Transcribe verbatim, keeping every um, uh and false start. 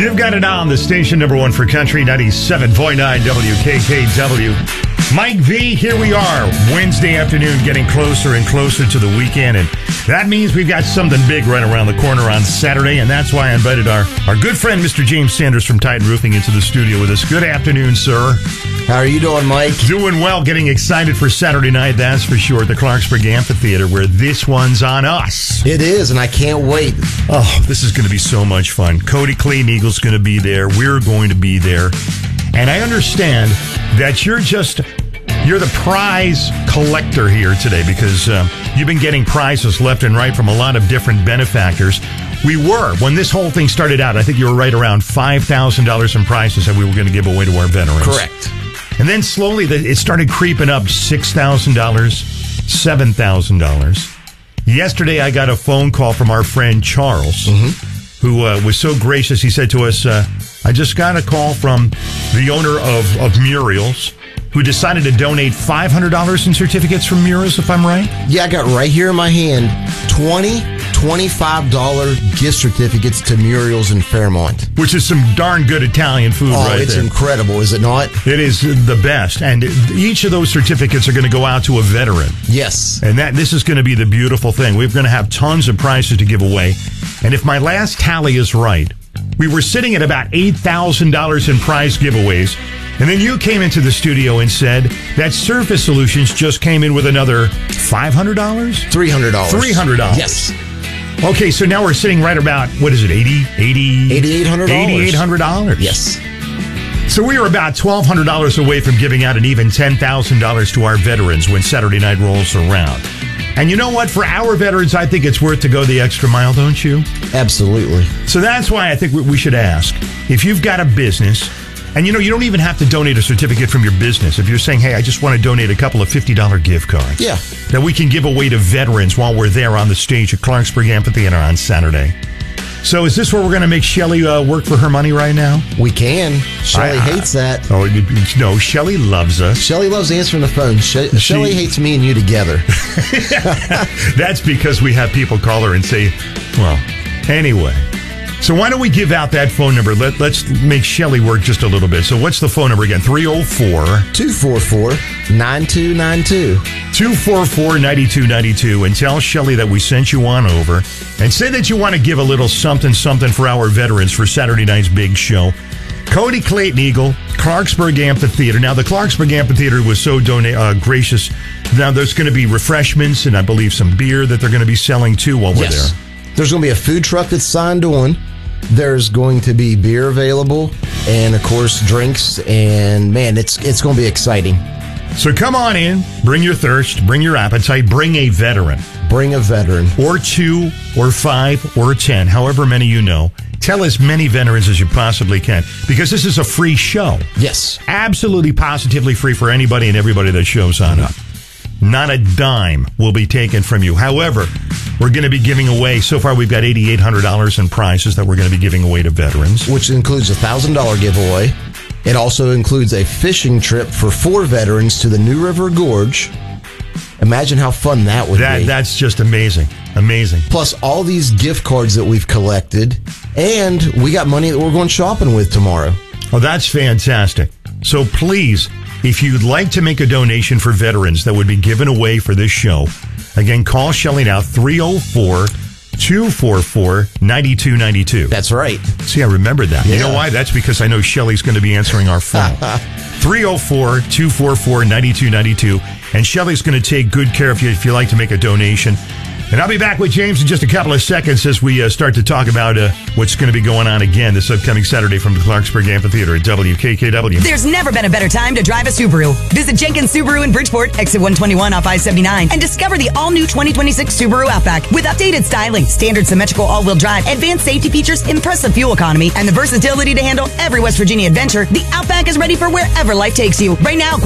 You've got it on the station number one for country, ninety-seven point nine W K K W. Mike V, here we are, Wednesday afternoon, getting closer and closer to the weekend, and that means we've got something big right around the corner on Saturday, and that's why I invited our, our good friend, Mister James Sanders from Titan Roofing, into the studio with us. Good afternoon, sir. How are you doing, Mike? Doing well, getting excited for Saturday night, that's for sure, at the Clarksburg Amphitheater, where this one's on us. It is, and I can't wait. Oh, this is going to be so much fun. Cody Clayton Eagle's going to be there. We're going to be there. And I understand that you're just, you're the prize collector here today because um, you've been getting prizes left and right from a lot of different benefactors. We were, when this whole thing started out, I think you were right around five thousand dollars in prizes that we were going to give away to our veterans. Correct. And then slowly it started creeping up, six thousand dollars, seven thousand dollars. Yesterday I got a phone call from our friend Charles, mm-hmm. who uh, was so gracious. He said to us, uh, I just got a call from the owner of, of Muriel's, who decided to donate five hundred dollars in certificates from Muriel's, if I'm right? Yeah, I got right here in my hand twenty twenty-five dollars gift certificates to Muriel's in Fairmont. Which is some darn good Italian food oh, right it's there. incredible, is it not? It is the best. And each of those certificates are going to go out to a veteran. Yes. And that this is going to be the beautiful thing. We're going to have tons of prizes to give away. And if my last tally is right, we were sitting at about eight thousand dollars in prize giveaways. And then you came into the studio and said that Surface Solutions just came in with another five hundred dollars? three hundred dollars. three hundred dollars. Yes. Okay, so now we're sitting right about, what is it, eighty, eighty, eighty-eight hundred dollars. eighty-eight hundred dollars. Yes. So we are about twelve hundred dollars away from giving out an even ten thousand dollars to our veterans when Saturday night rolls around. And you know what? For our veterans, I think it's worth to go the extra mile, don't you? Absolutely. So that's why I think we should ask, if you've got a business, and you know, you don't even have to donate a certificate from your business. If you're saying, hey, I just want to donate a couple of fifty dollars gift cards. Yeah. That we can give away to veterans while we're there on the stage at Clarksburg Amphitheater on Saturday. So is this where we're going to make Shelly uh, work for her money right now? We can. Shelly I, I, hates that. Oh, no, Shelly loves us. Shelly loves answering the phone. She, she, Shelly hates me and you together. That's because we have people call her and say, well, anyway. So why don't we give out that phone number? Let, let's make Shelly work just a little bit. So what's the phone number again? three oh four, two four four, nine two nine two. two four four, nine two nine two. And tell Shelly that we sent you on over. And say that you want to give a little something, something for our veterans for Saturday night's big show. Cody Clayton Eagle, Clarksburg Amphitheater. Now, the Clarksburg Amphitheater was so dona- uh, gracious. Now, there's going to be refreshments and I believe some beer that they're going to be selling too while we're yes. there. There's going to be a food truck that's signed on. There's going to be beer available and, of course, drinks. And, man, it's it's going to be exciting. So come on in. Bring your thirst. Bring your appetite. Bring a veteran. Bring a veteran. Or two, or five, or ten, however many you know. Tell as many veterans as you possibly can, because this is a free show. Yes. Absolutely, positively free for anybody and everybody that shows on up. Not a dime will be taken from you. However, we're going to be giving away, so far we've got eighty-eight hundred dollars in prizes that we're going to be giving away to veterans. Which includes a one thousand dollars giveaway. It also includes a fishing trip for four veterans to the New River Gorge. Imagine how fun that would that, be. That's just amazing. Amazing. Plus all these gift cards that we've collected. And we got money that we're going shopping with tomorrow. Oh, that's fantastic. So please, if you'd like to make a donation for veterans that would be given away for this show, again, call Shelly now, three oh four, two four four, nine two nine two. That's right. See, I remembered that. Yeah. You know why? That's because I know Shelly's going to be answering our phone. three oh four, two four four, nine two nine two. And Shelly's going to take good care of you if you like to make a donation. And I'll be back with James in just a couple of seconds as we uh, start to talk about uh, what's going to be going on again this upcoming Saturday from the Clarksburg Amphitheater at W K K W. There's never been a better time to drive a Subaru. Visit Jenkins Subaru in Bridgeport, exit one twenty-one off I seventy-nine, and discover the all-new twenty twenty-six Subaru Outback with updated styling, standard symmetrical all-wheel drive, advanced safety features, impressive fuel economy, and the versatility to handle every West Virginia adventure. The Outback is ready for wherever life takes you. Right now,